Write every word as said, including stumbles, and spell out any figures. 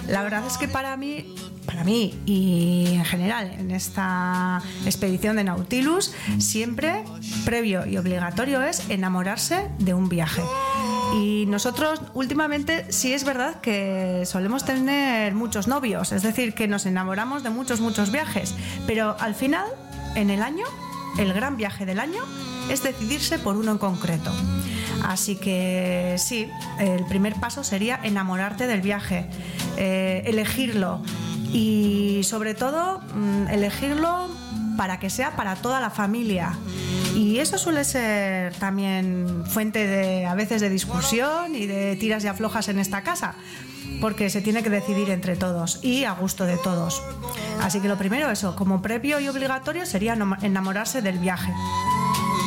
La verdad es que para mí, para mí y en general en esta expedición de Nautilus, siempre previo y obligatorio es enamorarse de un viaje. Y nosotros últimamente sí es verdad que solemos tener muchos novios, es decir, que nos enamoramos de muchos, muchos viajes, pero al final, en el año, el gran viaje del año es decidirse por uno en concreto. Así que sí, el primer paso sería enamorarte del viaje, eh, elegirlo y sobre todo mmm, elegirlo para que sea para toda la familia. Y eso suele ser también fuente de, a veces, de discusión y de tiras y aflojas en esta casa, porque se tiene que decidir entre todos y a gusto de todos. Así que lo primero, eso, como previo y obligatorio, sería enamorarse del viaje.